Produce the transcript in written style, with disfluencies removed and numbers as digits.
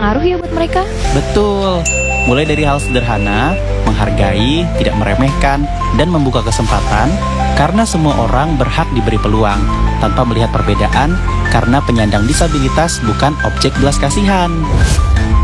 berpengaruh ya buat mereka? Betul. Mulai dari hal sederhana, menghargai, tidak meremehkan, dan membuka kesempatan, karena semua orang berhak diberi peluang, tanpa melihat perbedaan, karena penyandang disabilitas bukan objek belas kasihan.